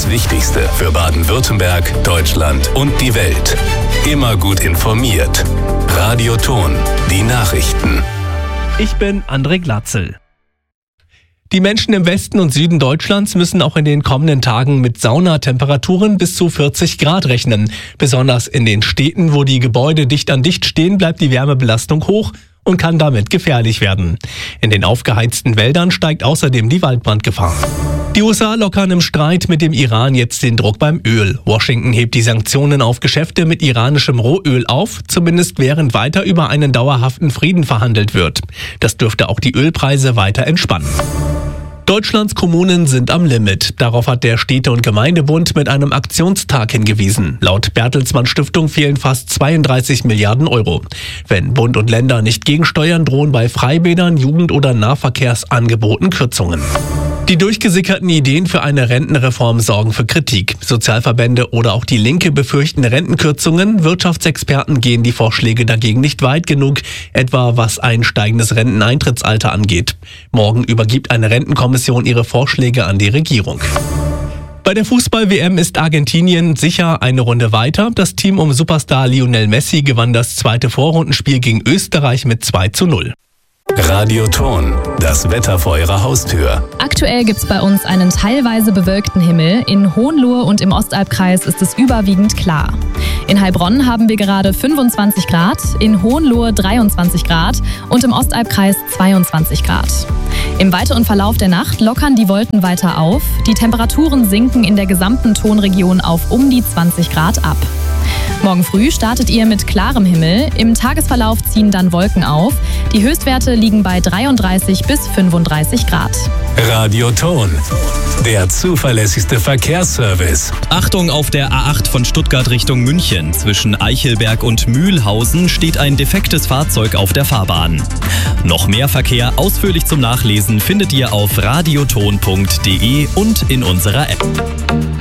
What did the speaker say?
Das Wichtigste für Baden-Württemberg, Deutschland und die Welt. Immer gut informiert. Radio Ton, die Nachrichten. Ich bin André Glatzel. Die Menschen im Westen und Süden Deutschlands müssen auch in den kommenden Tagen mit Saunatemperaturen bis zu 40 Grad rechnen. Besonders in den Städten, wo die Gebäude dicht an dicht stehen, bleibt die Wärmebelastung hoch und kann damit gefährlich werden. In den aufgeheizten Wäldern steigt außerdem die Waldbrandgefahr. Die USA lockern im Streit mit dem Iran jetzt den Druck beim Öl. Washington hebt die Sanktionen auf Geschäfte mit iranischem Rohöl auf, zumindest während weiter über einen dauerhaften Frieden verhandelt wird. Das dürfte auch die Ölpreise weiter entspannen. Deutschlands Kommunen sind am Limit. Darauf hat der Städte- und Gemeindebund mit einem Aktionstag hingewiesen. Laut Bertelsmann Stiftung fehlen fast 32 Milliarden Euro. Wenn Bund und Länder nicht gegensteuern, drohen bei Freibädern, Jugend- oder Nahverkehrsangeboten Kürzungen. Die durchgesickerten Ideen für eine Rentenreform sorgen für Kritik. Sozialverbände oder auch die Linke befürchten Rentenkürzungen. Wirtschaftsexperten gehen die Vorschläge dagegen nicht weit genug, etwa was ein steigendes Renteneintrittsalter angeht. Morgen übergibt eine Rentenkommission ihre Vorschläge an die Regierung. Bei der Fußball-WM ist Argentinien sicher eine Runde weiter. Das Team um Superstar Lionel Messi gewann das zweite Vorrundenspiel gegen Österreich mit 2:0. Radio Ton, das Wetter vor Ihrer Haustür. Aktuell gibt's bei uns einen teilweise bewölkten Himmel. In Hohenlohe und im Ostalbkreis ist es überwiegend klar. In Heilbronn haben wir gerade 25 Grad, in Hohenlohe 23 Grad und im Ostalbkreis 22 Grad. Im weiteren Verlauf der Nacht lockern die Wolken weiter auf. Die Temperaturen sinken in der gesamten Tonregion auf um die 20 Grad ab. Morgen früh startet ihr mit klarem Himmel. Im Tagesverlauf ziehen dann Wolken auf. Die Höchstwerte liegen bei 33 bis 35 Grad. Radio Ton, der zuverlässigste Verkehrsservice. Achtung, auf der A8 von Stuttgart Richtung München. Zwischen Eichelberg und Mühlhausen steht ein defektes Fahrzeug auf der Fahrbahn. Noch mehr Verkehr ausführlich zum Nachlesen findet ihr auf radioton.de und in unserer App.